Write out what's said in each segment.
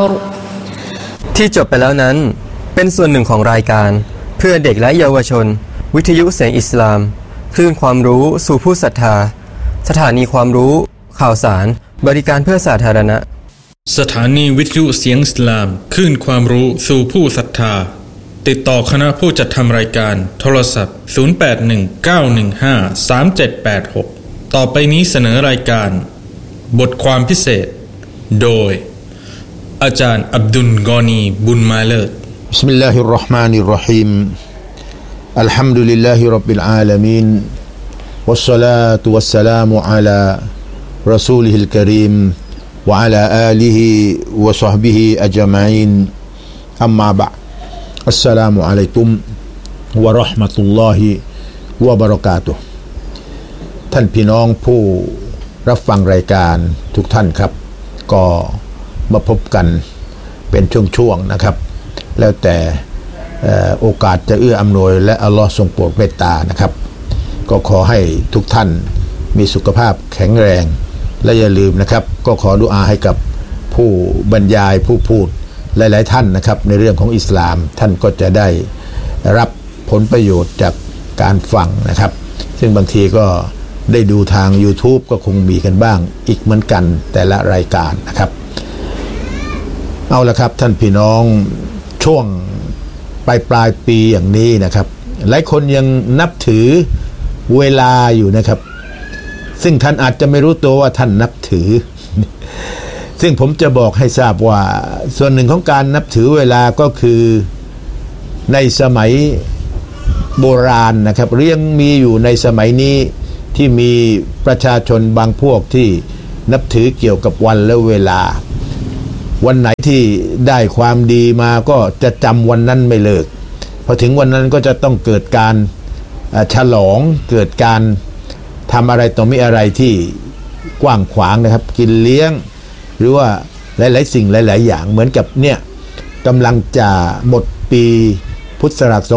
النار ที่จบไปแล้วนั้นเป็นส่วนหนึ่งของรายการเพื่อเด็กและเยาวชนวิทยุเสียงอิสลามคลื่นความรู้สู่ผู้ศรัทธาสถานีความรู้ข่าวสารบริการเพื่อสาธารณะสถานีวิทยุเสียงอิสลามคลื่นความรู้สู่ผู้ศรัทธาติดต่อคณะผู้จัดทำรายการโทรศัพท์0819153786ต่อไปนี้เสนอรายการบทความพิเศษโดยอาจารย์อับดุลกอนีบุญมาเลิศ بسم الله الرحمن الرحيم الحمد لله رب العالمين والصلاة والسلام على رسوله الكريم وعلى آله وصحبه أجمعين أما بعد السلام عليكم ورحمة الله وبركاته ท่านพี่น้องผู้รับฟังรายการทุกท่านครับก็มาพบกันเป็นช่วงๆนะครับแล้วแต่โอกาสจะเอื้ออำนวยและอัลลอฮ์ทรงโปรดเมตตานะครับก็ขอให้ทุกท่านมีสุขภาพแข็งแรงและอย่าลืมนะครับก็ขอดุอาให้กับผู้บรรยายผู้พูดหลายๆท่านนะครับในเรื่องของอิสลามท่านก็จะได้รับผลประโยชน์จากการฟังนะครับซึ่งบางทีก็ได้ดูทาง YouTube ก็คงมีกันบ้างอีกเหมือนกันแต่ละรายการนะครับเอาละครับท่านพี่น้องช่วงปลายปีอย่างนี้นะครับหลายคนยังนับถือเวลาอยู่นะครับซึ่งท่านอาจจะไม่รู้ตัวว่าท่านนับถือ ซึ่งผมจะบอกให้ทราบว่าส่วนหนึ่งของการนับถือเวลาก็คือในสมัยโบราณนะครับเรียงมีอยู่ในสมัยนี้ที่มีประชาชนบางพวกที่นับถือเกี่ยวกับวันและเวลาวันไหนที่ได้ความดีมาก็จะจำวันนั้นไม่เลิกพอถึงวันนั้นก็จะต้องเกิดการฉลองเกิดการทำอะไรต่อมีอะไรที่กว้างขวางนะครับกินเลี้ยงหรือว่าหลายๆสิ่งหลายๆอย่างเหมือนกับเนี่ยกำลังจะหมดปีพุทธศักราช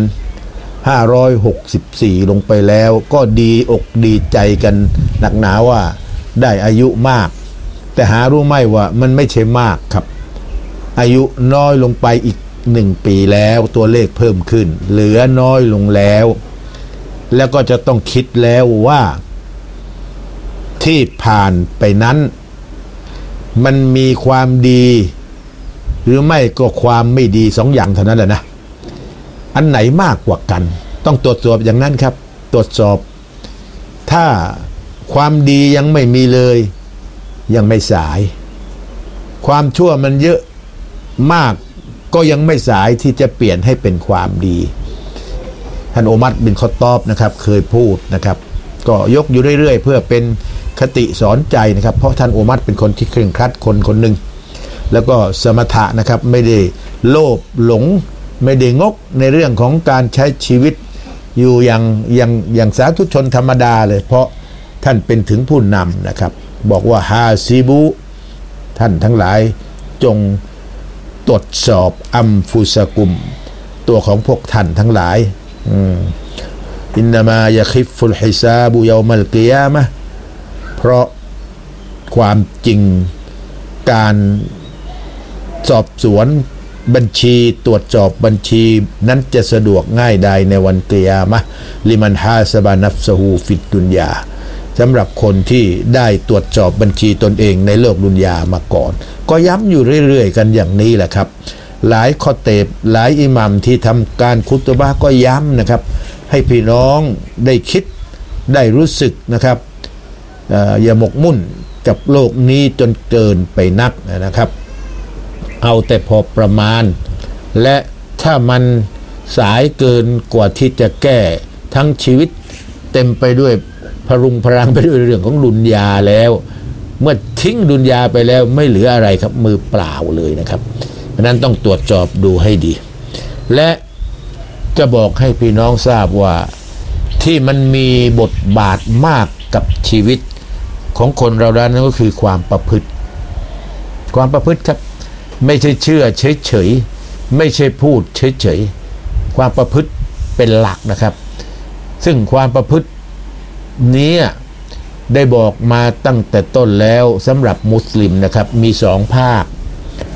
2564ลงไปแล้วก็ดีอกดีใจกันหนักหนาว่าได้อายุมากแต่หารู้ไหมว่ามันไม่ใช่มากครับอายุน้อยลงไปอีก1ปีแล้วตัวเลขเพิ่มขึ้นเหลือน้อยลงแล้วแล้วก็จะต้องคิดแล้วว่าที่ผ่านไปนั้นมันมีความดีหรือไม่ก็ความไม่ดี2 อย่างเท่านั้นแหละนะอันไหนมากกว่ากันต้องตรวจสอบอย่างนั้นครับตรวจสอบถ้าความดียังไม่มีเลยยังไม่สายความชั่วมันเยอะมากก็ยังไม่สายที่จะเปลี่ยนให้เป็นความดีท่านอุมัรบินคอฏฏอบนะครับเคยพูดนะครับก็ยกอยู่เรื่อยๆเพื่อเป็นคติสอนใจนะครับเพราะท่านอุมัรเป็นคนที่เคร่งครัดคนหนึ่งแล้วก็สมถะนะครับไม่ได้โลภหลงไม่ได้งกในเรื่องของการใช้ชีวิตอยู่อย่างสาธุชนธรรมดาเลยเพราะท่านเป็นถึงผู้นำนะครับบอกว่าฮาซิบุท่านทั้งหลายจงตรวจสอบอัมฟุสกุมตัวของพวกท่านทั้งหลายอินนามายะคิฟุลฮิซาบุยอมัลกิยามะห์เพราะความจริงการสอบสวนบัญชีตรวจสอบบัญชีนั้นจะสะดวกง่ายได้ในวันกิยามะห์ลิมันฮาซะบะนัฟซะฮูฟิดดุนยาสำหรับคนที่ได้ตรวจสอบบัญชีตนเองในโลกดุนยามาก่อนก็ย้ำอยู่เรื่อยๆกันอย่างนี้แหละครับหลายคอเตบหลายอิหมัมที่ทำการคุตบะห์ก็ย้ำนะครับให้พี่น้องได้คิดได้รู้สึกนะครับอย่าหมกมุ่นกับโลกนี้จนเกินไปนักนะครับเอาแต่พอประมาณและถ้ามันสายเกินกว่าที่จะแก้ทั้งชีวิตเต็มไปด้วยพรุงพรังไปด้วยเรื่องของดุนยาแล้วเมื่อทิ้งดุนยาไปแล้วไม่เหลืออะไรครับมือเปล่าเลยนะครับเพราะนั้นต้องตรวจสอบดูให้ดีและจะบอกให้พี่น้องทราบว่าที่มันมีบทบาทมากกับชีวิตของคนเรานั้นก็คือความประพฤติครับไม่ใช่เชื่อเฉยๆไม่ใช่พูดเฉยๆความประพฤติเป็นหลักนะครับซึ่งความประพฤตินี้ได้บอกมาตั้งแต่ต้นแล้วสำหรับมุสลิมนะครับมี2 ภาค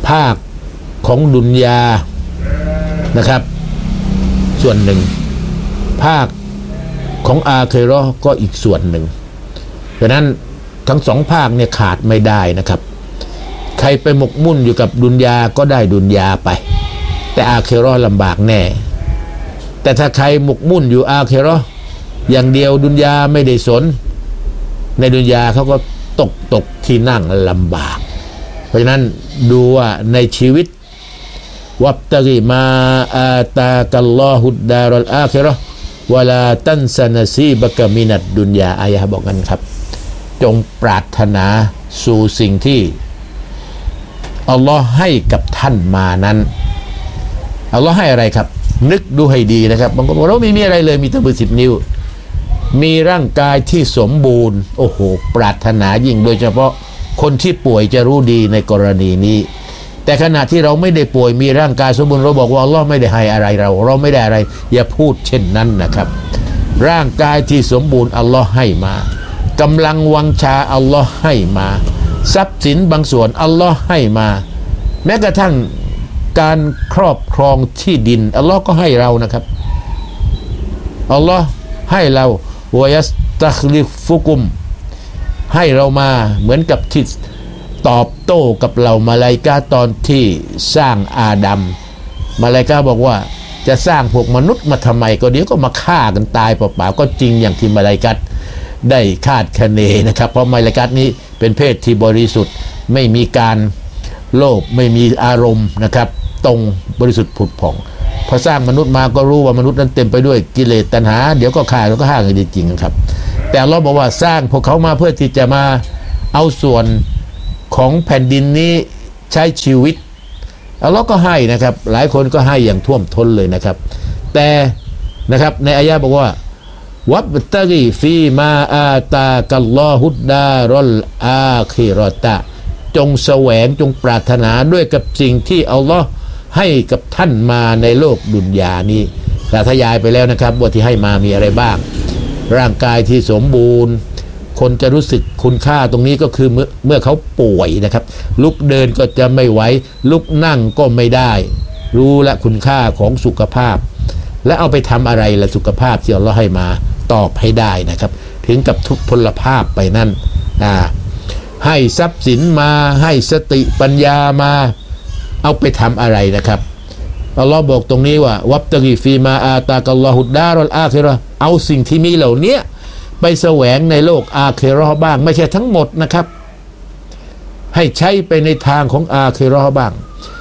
ภาคของดุนยานะครับส่วนหนึ่งภาคของอาคิเราะห์ก็อีกส่วนหนึ่งดังนั้นทั้งสองภาคเนี่ยขาดไม่ได้นะครับใครไปหมกมุ่นอยู่กับดุนยาก็ได้ดุนยาไปแต่อาคิเราะห์ลำบากแน่แต่ถ้าใครหมกมุ่นอยู่อาคิเราะห์อย่างเดียวดุนยาไม่ได้สนในดุนยาเขาก็ตกที่นั่งลำบากเพราะฉะนั้นดูว่าในชีวิตวับตะกิมาอาตากัลลอฮุดดารัลอาคิเราะห์วะลาตันซะนะซีบะกะมินัดดุนยาอายะห์บอกกันครับจงปรารถนาสู่สิ่งที่อัลลอฮ์ให้กับท่านมานั้นอัลลอฮ์ให้อะไรครับนึกดูให้ดีนะครับบางคนบอกเราไม่มีอะไรเลยมีแต่มือ10 นิ้วมีร่างกายที่สมบูรณ์โอ้โหปรารถนายิ่งโดยเฉพาะคนที่ป่วยจะรู้ดีในกรณีนี้แต่ขณะที่เราไม่ได้ป่วยมีร่างกายสมบูรณ์เราบอกว่าอัลลอฮ์ไม่ได้ให้อะไรเราไม่ได้อะไรอย่าพูดเช่นนั้นนะครับร่างกายที่สมบูรณ์อัลลอฮ์ให้มากำลังวังชาอัลลอฮ์ให้มาทรัพย์สินบางส่วนอัลลอฮ์ให้มาแม้กระทั่งการครอบครองที่ดินอัลลอฮ์ก็ให้เรานะครับอัลลอฮ์ให้เราวะยัสตัคลิฟุกุมให้เรามาเหมือนกับที่ตอบโต้กับเรามาลาอิกะฮ์ตอนที่สร้างอาดัมมาลาอิกะฮ์บอกว่าจะสร้างพวกมนุษย์มาทำไมก็เดี๋ยวก็มาฆ่ากันตายเปล่าๆก็จริงอย่างที่มาลาอิกะฮ์ได้คาดคะเนนะครับเพราะมาลาอิกะฮ์นี้เป็นเพศที่บริสุทธิ์ไม่มีการโลภไม่มีอารมณ์นะครับตรงบริสุทธิ์ผุดผ่องพอสร้างมนุษย์มาก็รู้ว่ามนุษย์นั้นเต็มไปด้วยกิเลสตัณหาเดี๋ยวก็ฆ่าแล้วก็ฆ่ากันจริงๆครับแต่อัลเลาะห์บอกว่าสร้างพวกเขามาเพื่อที่จะมาเอาส่วนของแผ่นดินนี้ใช้ชีวิตอัลเลาะห์ก็ให้นะครับหลายคนก็ให้อย่างท่วมท้นเลยนะครับแต่นะครับในอายะห์บอกว่าวับตะกีฟีมาอาตากัลลอฮุดดารอลอาคิเราะตะจงแสวงจงปรารถนาด้วยกับสิ่งที่อัลลอฮ์ให้กับท่านมาในโลกดุนยานี้สาธยายไปแล้วนะครับว่าที่ให้มามีอะไรบ้างร่างกายที่สมบูรณ์คนจะรู้สึกคุณค่าตรงนี้ก็คือเมื่อเขาป่วยนะครับลุกเดินก็จะไม่ไหวลุกนั่งก็ไม่ได้รู้ละคุณค่าของสุขภาพและเอาไปทำอะไรละสุขภาพที่อัลลอฮ์ให้มาตอบให้ได้นะครับถึงกับทุกพลภาพไปนั่นให้ทรัพย์สินมาให้สติปัญญามาเอาไปทำอะไรนะครับอัลลอฮ์บอกตรงนี้ว่าวับตะกีฟีมาอาตากัลลอฮุดดารอลอาคิเราะห์เอาสิ่งที่มีเหล่านี้ไปแสวงในโลกอาคิเราะห์บ้างไม่ใช่ทั้งหมดนะครับให้ใช้ไปในทางของอาคิเราะห์บ้าง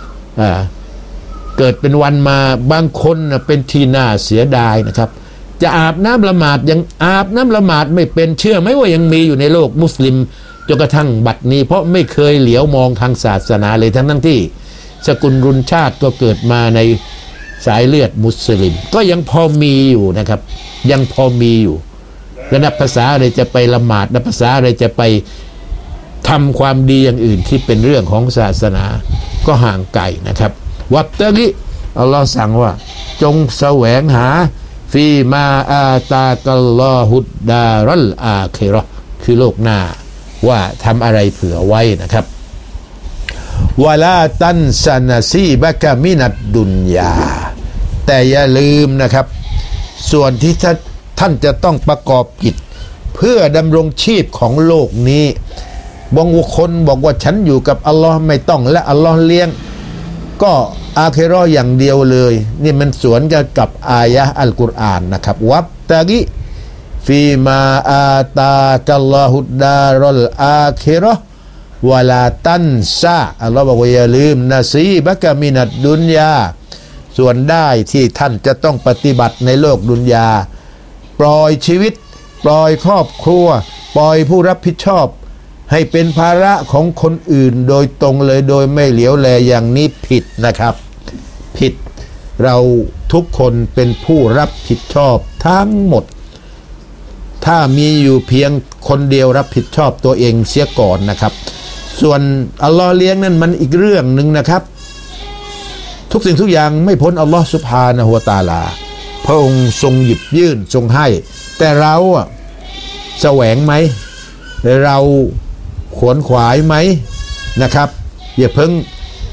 เกิดเป็นวันมาบางคนเป็นที่น่าเสียดายนะครับจะอาบน้ำละหมาดยังอาบน้ำละหมาดไม่เป็นเชื่อไหมว่ายังมีอยู่ในโลกมุสลิมจนกระทั่งบัดนี้เพราะไม่เคยเหลียวมองทางศาสนาเลยทั้งที่สกุลรุนชาติก็เกิดมาในสายเลือดมุสลิมก็ยังพอมีอยู่นะครับยังพอมีอยู่แล้วนับภาษาอะไรจะไปละหมาดนับภาษาอะไรจะไปทำความดีอย่างอื่นที่เป็นเรื่องของศาสนาก็ห่างไกลนะครับวับตะกิอัลลอฮ์สั่งว่าจงแสวงหาฟีมาอาตากัลลอฮุดดารัลอาคิเราะห์คือโลกหน้าว่าทำอะไรเผื่อไว้นะครับวะลาตันซะนะซีบะกะมินัดดุนยาแต่อย่าลืมนะครับส่วนที่ท่านจะต้องประกอบกิจเพื่อดำรงชีพของโลกนี้บางคนบอกว่าฉันอยู่กับอัลลอฮ์ไม่ต้องและอัลลอฮ์เลี้ยงก็อาคิเราะห์อย่างเดียวเลยนี่มันสวนกันกับอายะห์อัลกุรอานนะครับวับตะกิฟีมาอาตากัลลอฮุดดารอลอาคิเราะห์วะลาตันซาอัลลอฮ์บอกว่าอย่าลืมนะซีบะกะมินัดดุนยาส่วนได้ที่ท่านจะต้องปฏิบัติในโลกดุนยาปล่อยชีวิตปล่อยครอบครัวปล่อยผู้รับผิดชอบให้เป็นภาระของคนอื่นโดยตรงเลยโดยไม่เหลียวแลอย่างนี้ผิดนะครับผิดเราทุกคนเป็นผู้รับผิดชอบทั้งหมดถ้ามีอยู่เพียงคนเดียวรับผิดชอบตัวเองเสียก่อนนะครับส่วนอัลลอฮ์เลี้ยงนั้นมันอีกเรื่องหนึ่งนะครับทุกสิ่งทุกอย่างไม่พ้นอัลลอฮ์ซุบฮานะฮูวะตะอาลาพระองค์ทรงหยิบยื่นทรงให้แต่เราแสวงไหมเราขวนขวายไหมนะครับอย่าเพิ่ง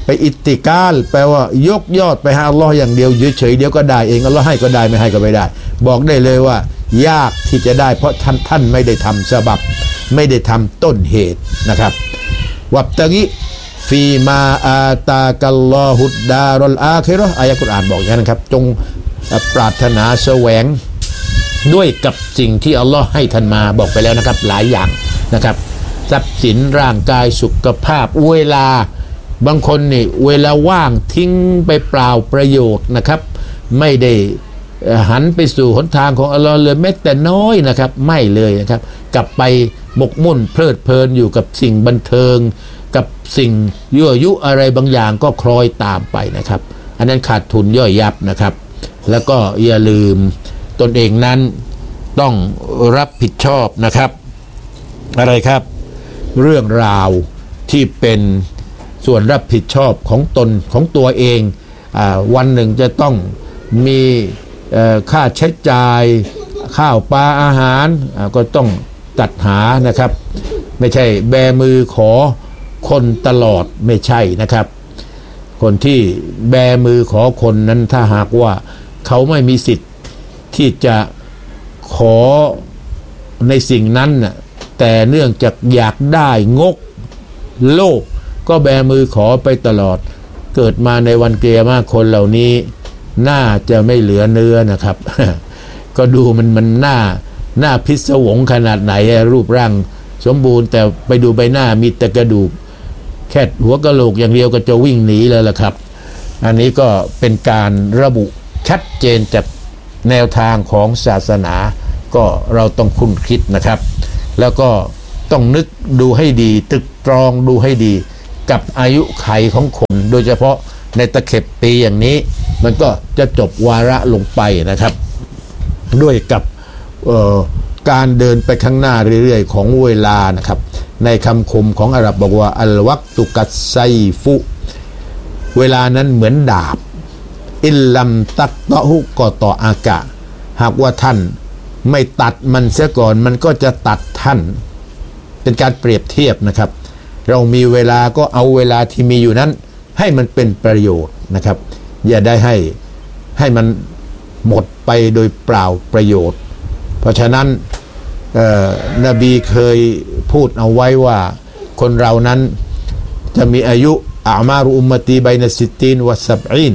ไปอิติกาลแปลว่ายกยอดไปหาอัลลอฮ์อย่างเดียวเฉยๆเดี๋ยวก็ได้เองอัลลอฮ์ให้ก็ได้ไม่ให้ก็ไม่ได้บอกได้เลยว่ายากที่จะได้เพราะท่านไม่ได้ทำซะบับไม่ได้ทำต้นเหตุนะครับวับตะกิฟีมาอาตากัลลอฮุดดารอลอาคิเราะห์อายะกุรอานบอกอย่างนั้นครับจงปรารถนาแสวงด้วยกับสิ่งที่อัลลอฮ์ให้ท่านมาบอกไปแล้วนะครับหลายอย่างนะครับทรัพย์สินร่างกายสุขภาพเวลาบางคนนี่เวลาว่างทิ้งไปเปล่าประโยชน์นะครับไม่ได้หันไปสู่หนทางของอัลลอฮ์เลยแม้แต่น้อยนะครับไม่เลยนะครับกลับไปหมกมุ่นเพลิดเพลินอยู่กับสิ่งบันเทิงกับสิ่งยั่วยุอะไรบางอย่างก็คล้อยตามไปนะครับอันนั้นขาดทุนย่อยยับนะครับแล้วก็อย่าลืมตนเองนั้นต้องรับผิดชอบนะครับอะไรครับเรื่องราวที่เป็นส่วนรับผิดชอบของตนของตัวเองวันหนึ่งจะต้องมีค่าใช้จ่ายข้าวปลาอาหารก็ต้องจัดหานะครับไม่ใช่แบมือขอคนตลอดไม่ใช่นะครับคนที่แบมือขอคนนั้นถ้าหากว่าเขาไม่มีสิทธิ์ที่จะขอในสิ่งนั้นน่ะแต่เนื่องจากอยากได้งกโลภก็แบมือขอไปตลอดเกิดมาในวันเกียรติคนเหล่านี้น่าจะไม่เหลือเนื้อนะครับ ก็ดูมันหน้าพิศวงขนาดไหนรูปร่างสมบูรณ์แต่ไปดูใบหน้ามีแต่กระดูกแค่หัวกะโหลกอย่างเดียวก็จะวิ่งหนีเลยล่ะครับอันนี้ก็เป็นการระบุชัดเจนจากแนวทางของศาสนาก็เราต้องคุ้นคิดนะครับแล้วก็ต้องนึกดูให้ดีตึกตรองดูให้ดีกับอายุไขของคนโดยเฉพาะในตะเข็บปีอย่างนี้มันก็จะจบวาระลงไปนะครับด้วยกับการเดินไปข้างหน้าเรื่อยๆของเวลานะครับในคำคมของอาหรับบอกว่าอัลวักตุกัสไซฟุเวลานั้นเหมือนดาบอิลลัมตักตะฮุกอต่ออากะหากว่าท่านไม่ตัดมันเสียก่อนมันก็จะตัดท่านเป็นการเปรียบเทียบนะครับเรามีเวลาก็เอาเวลาที่มีอยู่นั้นให้มันเป็นประโยชน์นะครับอย่าได้ให้มันหมดไปโดยเปล่าประโยชน์เพราะฉะนั้นนบีเคยพูดเอาไว้ว่าคนเรานั้นจะมีอายุอามารุอุมมตีไบนัสซิตตีนวะซับอีน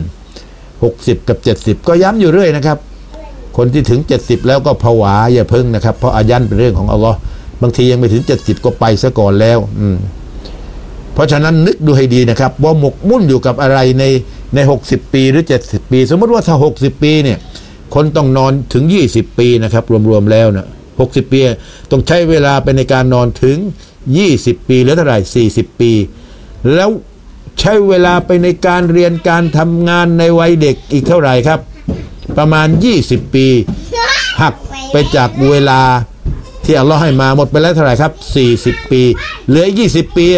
60กับ70ก็ย้ำอยู่เรื่อยนะครับคนที่ถึง70แล้วก็ผวาอย่าเพิ่งนะครับเพราะอายันเป็นเรื่องของอัลลอฮ์บางทียังไม่ถึง70ก็ไปซะก่อนแล้วเพราะฉะนั้นนึกดูให้ดีนะครับว่าหมกมุ่นอยู่กับอะไรใน60ปีหรือ70ปีสมมติว่าถ้า60ปีเนี่ยคนต้องนอนถึง20ปีนะครับรวมๆแล้วนะ60ปีต้องใช้เวลาไปในการนอนถึง20ปีหรือเท่าไหร่40ปีแล้วใช้เวลาไปในการเรียนการทำงานในวัยเด็กอีกเท่าไหร่ครับประมาณ20ปีหักไปจากเวลาที่อัลเลาะห์ให้มาหมดไปแล้วเท่าไหร่ครับ40ปีเหลือ20ปี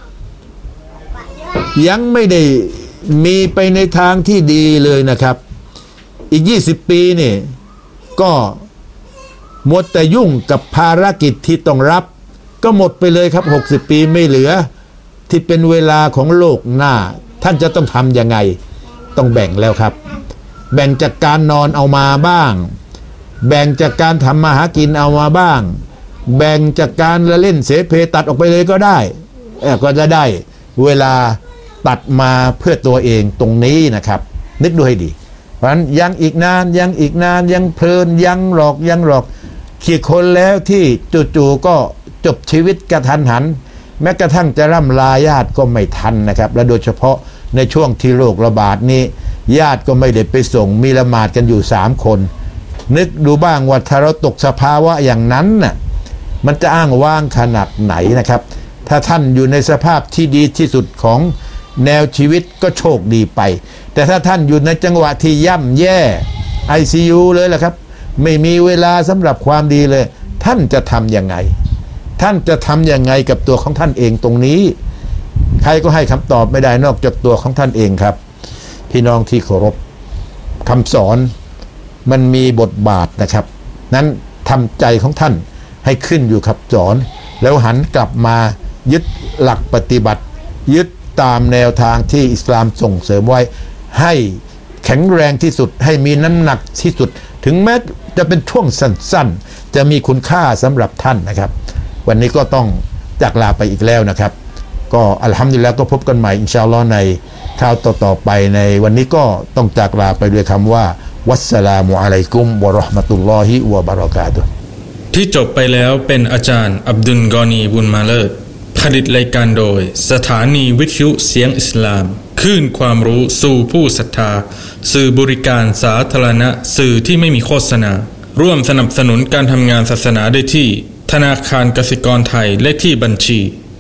ยังไม่ได้มีไปในทางที่ดีเลยนะครับอีก20ปีนี่ก็หมดแต่ยุ่งกับภารกิจที่ต้องรับก็หมดไปเลยครับ60ปีไม่เหลือที่เป็นเวลาของโลกหน้าท่านจะต้องทำยังไงต้องแบ่งแล้วครับแบ่งจากการนอนเอามาบ้างแบ่งจากการทำมาหากินเอามาบ้างแบ่งจากการละเล่นเสเพตัดออกไปเลยก็ได้ก็จะได้เวลาตัดมาเพื่อตัวเองตรงนี้นะครับนึกดูให้ดีเพราะฉะนั้นยังอีกนานยังเพลินยังหลอกขี่คนแล้วที่จู่ๆก็จบชีวิตกระทันหันแม้กระทั่งจะร่ำลาญาติก็ไม่ทันนะครับและโดยเฉพาะในช่วงที่โรคระบาดนี้ญาติก็ไม่ได้ไปส่งมีละหมาดกันอยู่3คนนึกดูบ้างว่าถ้าเราตกสภาวะอย่างนั้นน่ะมันจะอ้างว้างขนาดไหนนะครับถ้าท่านอยู่ในสภาพที่ดีที่สุดของแนวชีวิตก็โชคดีไปแต่ถ้าท่านอยู่ในจังหวะที่ย่ำแย่ ICU เลยล่ะครับไม่มีเวลาสำหรับความดีเลยท่านจะทำยังไงกับตัวของท่านเองตรงนี้ใครก็ให้คำตอบไม่ได้นอกจากตัวของท่านเองครับพี่น้องที่เคารพคำสอนมันมีบทบาทนะครับนั้นทำใจของท่านให้ขึ้นอยู่กับสอนแล้วหันกลับมายึดหลักปฏิบัติยึดตามแนวทางที่อิสลามส่งเสริมไว้ให้แข็งแรงที่สุดให้มีน้ำหนักที่สุดถึงแม้จะเป็นช่วงสั้นๆจะมีคุณค่าสำหรับท่านนะครับวันนี้ก็ต้องจากลาไปอีกแล้วนะครับก็อัลฮัมดุลิลละห์ก็พบกันใหม่อินชาอัลลอฮ์ในคราวต่อๆไปในวันนี้ก็ต้องจากลาไปด้วยคำว่าวัสสลามุอะลัยกุมวะเราะห์มะตุลลอฮิวะบะเราะกาตุฮ์ที่จบไปแล้วเป็นอาจารย์อับดุลกอนีบุญมาเลิศผลิตรายการโดยสถานีวิทยุเสียงอิสลามคลื่นความรู้สู่ผู้ศรัทธาสื่อบริการสาธารณะสื่อที่ไม่มีโฆษณาร่วมสนับสนุนการทำงานศาสนาได้ที่ธนาคารกสิกรไทยเลขที่บัญชี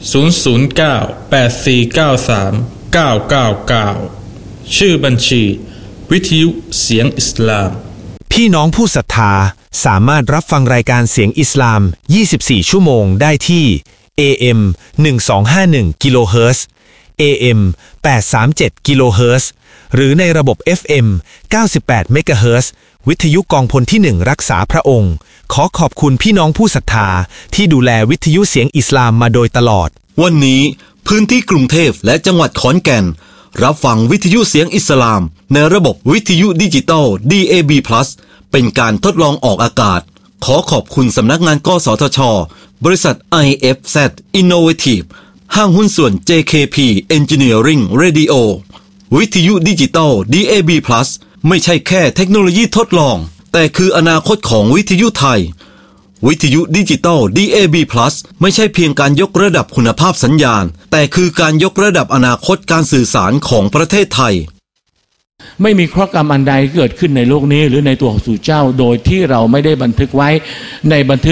009-8493-999ชื่อบัญชีวิทยุเสียงอิสลามพี่น้องผู้ศรัทธาสามารถรับฟังรายการเสียงอิสลาม24ชั่วโมงได้ที่ AM 1251กิโลเฮิรตซ์ AM 837กิโลเฮิรตซ์หรือในระบบ FM 98เมกะเฮิรตซ์วิทยุกองพลที่1รักษาพระองค์ขอขอบคุณพี่น้องผู้ศรัทธาที่ดูแลวิทยุเสียงอิสลามมาโดยตลอดวันนี้พื้นที่กรุงเทพและจังหวัดขอนแก่นรับฟังวิทยุเสียงอิสลามในระบบวิทยุดิจิตอล DAB+ เป็นการทดลองออกอากาศขอขอบคุณสำนักงานกสทช.บริษัท IFZ Innovative ห้างหุ้นส่วน JKP Engineering Radio วิทยุดิจิตอล DAB+ ไม่ใช่แค่เทคโนโลยีทดลองแต่คืออนาคตของวิทยุไทยวิทยุดิจิตอล DAB+ ไม่ใช่เพียงการยกระดับคุณภาพสัญญาณแต่คือการยกระดับอนาคตการสื่อสารของประเทศไทยไม่มีเคราะห์กรรมอันใดเกิดขึ้นในโลกนี้หรือในตัวของสู่เจ้าโดยที่เราไม่ได้บันทึกไว้ในบันทึก